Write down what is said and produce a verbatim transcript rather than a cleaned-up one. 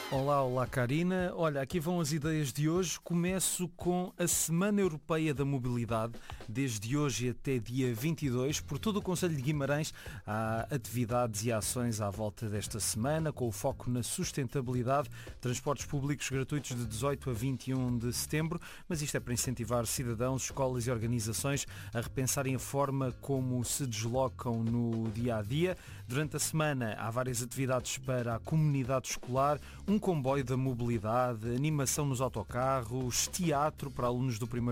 Olá, olá Karina. Olha, aqui vão as ideias de hoje. Começo com a Semana Europeia da Mobilidade. Desde hoje até dia vinte e dois, por todo o Concelho de Guimarães, há atividades e ações à volta desta semana, com o foco na sustentabilidade, transportes públicos gratuitos de dezoito a vinte e um de setembro, mas isto é para incentivar cidadãos, escolas e organizações a repensarem a forma como se deslocam no dia-a-dia. Durante a semana há várias atividades para a comunidade escolar, um comboio da mobilidade, animação nos autocarros, teatro para alunos do primeiro